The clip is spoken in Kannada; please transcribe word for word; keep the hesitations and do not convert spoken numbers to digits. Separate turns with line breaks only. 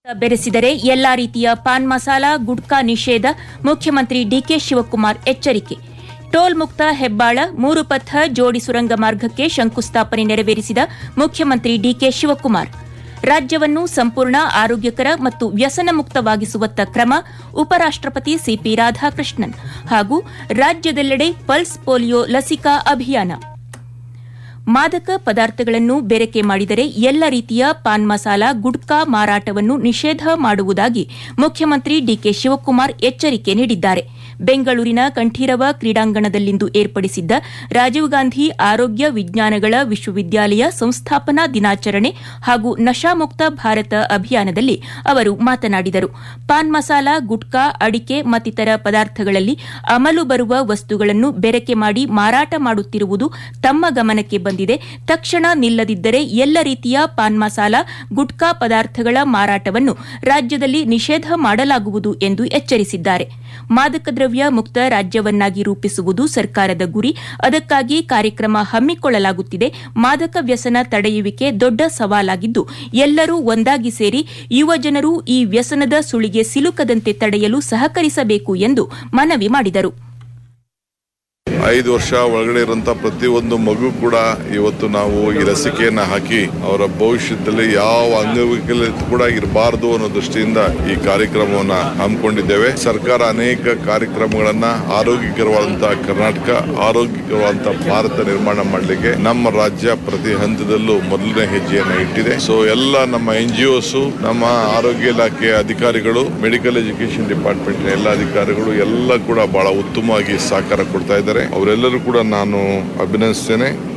ಬೆರೆಸಿದರೆ ಎಲ್ಲಾ ರೀತಿಯ ಪಾನ್ ಮಸಾಲ ಗುಟ್ಕಾ ನಿಷೇಧ, ಮುಖ್ಯಮಂತ್ರಿ ಡಿಕೆ ಶಿವಕುಮಾರ್ ಎಚ್ಚರಿಕೆ. ಟೋಲ್ ಮುಕ್ತ ಹೆಬ್ಬಾಳ ಮೂರು ಪಥ ಜೋಡಿ ಸುರಂಗ ಮಾರ್ಗಕ್ಕೆ ಶಂಕುಸ್ಥಾಪನೆ ನೆರವೇರಿಸಿದ ಮುಖ್ಯಮಂತ್ರಿ ಡಿಕೆ ಶಿವಕುಮಾರ್. ರಾಜ್ಯವನ್ನು ಸಂಪೂರ್ಣ ಆರೋಗ್ಯಕರ ಮತ್ತು ವ್ಯಸನ ಮುಕ್ತವಾಗಿಸುವತ್ತ ಕ್ರಮ, ಉಪರಾಷ್ಟಪತಿ ಸಿಪಿ ರಾಧಾಕೃಷ್ಣನ್. ಹಾಗೂ ರಾಜ್ಯದೆಲ್ಲೆಡೆ ಪಲ್ಸ್ ಪೋಲಿಯೋ ಲಸಿಕಾ ಅಭಿಯಾನ. ಮಾದಕ ಪದಾರ್ಥಗಳನ್ನು ಬೆರಕೆ ಮಾಡಿದರೆ ಎಲ್ಲ ರೀತಿಯ ಪಾನ್ ಮಸಾಲ ಗುಟ್ಕಾ ಮಾರಾಟವನ್ನು ನಿಷೇಧ ಮಾಡುವುದಾಗಿ ಮುಖ್ಯಮಂತ್ರಿ ಡಿಕೆ ಶಿವಕುಮಾರ್ ಎಚ್ಚರಿಕೆ ನೀಡಿದ್ದಾರೆ. ಬೆಂಗಳೂರಿನ ಕಂಠೀರವ ಕ್ರೀಡಾಂಗಣದಲ್ಲಿಂದು ಏರ್ಪಡಿಸಿದ್ದ ರಾಜೀವ್ ಗಾಂಧಿ ಆರೋಗ್ಯ ವಿಜ್ಞಾನಗಳ ವಿಶ್ವವಿದ್ಯಾಲಯ ಸಂಸ್ಥಾಪನಾ ದಿನಾಚರಣೆ ಹಾಗೂ ನಶಾಮುಕ್ತ ಭಾರತ ಅಭಿಯಾನದಲ್ಲಿ ಅವರು ಮಾತನಾಡಿದರು. ಪಾನ್ ಮಸಾಲ, ಗುಟ್ಕಾ, ಅಡಿಕೆ ಮತ್ತಿತರ ಪದಾರ್ಥಗಳಲ್ಲಿ ಅಮಲು ಬರುವ ವಸ್ತುಗಳನ್ನು ಬೆರಕೆ ಮಾಡಿ ಮಾರಾಟ ಮಾಡುತ್ತಿರುವುದು ತಮ್ಮ ಗಮನಕ್ಕೆ ಬಂದಿದೆ. ತಕ್ಷಣ ನಿಲ್ಲದಿದ್ದರೆ ಎಲ್ಲ ರೀತಿಯ ಪಾನ್ ಮಸಾಲ, ಗುಟ್ಕಾ ಪದಾರ್ಥಗಳ ಮಾರಾಟವನ್ನು ರಾಜ್ಯದಲ್ಲಿ ನಿಷೇಧ ಮಾಡಲಾಗುವುದು ಎಂದು ಎಚ್ಚರಿಸಿದ್ದಾರೆ. ಮಾದಕ ದ್ರವ್ಯ ಮುಕ್ತ ರಾಜ್ಯವನ್ನಾಗಿ ರೂಪಿಸುವುದು ಸರ್ಕಾರದ ಗುರಿ. ಅದಕ್ಕಾಗಿ ಕಾರ್ಯಕ್ರಮ ಹಮ್ಮಿಕೊಳ್ಳಲಾಗುತ್ತಿದೆ. ಮಾದಕ ವ್ಯಸನ ತಡೆಯುವಿಕೆ ದೊಡ್ಡ ಸವಾಲಾಗಿದ್ದು, ಎಲ್ಲರೂ ಒಂದಾಗಿ ಸೇರಿ ಯುವ ಜನರು ಈ ವ್ಯಸನದ ಸುಳಿಗೆ ಸಿಲುಕದಂತೆ ತಡೆಯಲು ಸಹಕರಿಸಬೇಕು ಎಂದು ಮನವಿ ಮಾಡಿದರು.
ಐದು ವರ್ಷ ಒಳಗಡೆ ಇರುವಂತ ಪ್ರತಿಯೊಂದು ಮಗು ಕೂಡ ಇವತ್ತು ನಾವು ಈ ಲಸಿಕೆಯನ್ನ ಹಾಕಿ ಅವರ ಭವಿಷ್ಯದಲ್ಲಿ ಯಾವ ಅಂಗವೈಕಲ್ಯ ಕೂಡ ಇರಬಾರದು ಅನ್ನೋ ದೃಷ್ಟಿಯಿಂದ ಈ ಕಾರ್ಯಕ್ರಮವನ್ನ ಹಮ್ಮಿಕೊಂಡಿದ್ದೇವೆ. ಸರ್ಕಾರ ಅನೇಕ ಕಾರ್ಯಕ್ರಮಗಳನ್ನ ಆರೋಗ್ಯಕರವಾದಂತಹ ಕರ್ನಾಟಕ, ಆರೋಗ್ಯಕರವಾದಂತಹ ಭಾರತ ನಿರ್ಮಾಣ ಮಾಡಲಿಕ್ಕೆ ನಮ್ಮ ರಾಜ್ಯ ಪ್ರತಿ ಹಂತದಲ್ಲೂ ಮೊದಲನೇ ಹೆಜ್ಜೆಯನ್ನ ಇಟ್ಟಿದೆ. ಸೊ ಎಲ್ಲ ನಮ್ಮ ಎನ್ ಜಿ ಒಸ್, ನಮ್ಮ ಆರೋಗ್ಯ ಇಲಾಖೆಯ ಅಧಿಕಾರಿಗಳು, ಮೆಡಿಕಲ್ ಎಜುಕೇಶನ್ ಡಿಪಾರ್ಟ್ಮೆಂಟ್ ಎಲ್ಲ ಅಧಿಕಾರಿಗಳು ಎಲ್ಲ ಕೂಡ ಬಹಳ ಉತ್ತಮವಾಗಿ ಸಹಕಾರ ಕೊಡ್ತಾ ಇದ್ದಾರೆ. ಅವರೆಲ್ಲರೂ ಕೂಡ ನಾನು ಅಭಿನಂದಿಸ್ತೇನೆ.